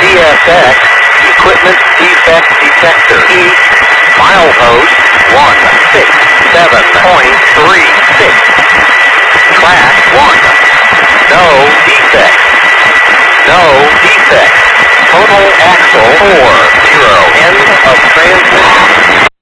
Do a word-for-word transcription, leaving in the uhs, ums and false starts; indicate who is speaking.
Speaker 1: T S X, equipment defect detector. E, milepost one six seven point three six. Class one, no defect. No defect. Total axle four zero. End of transmission.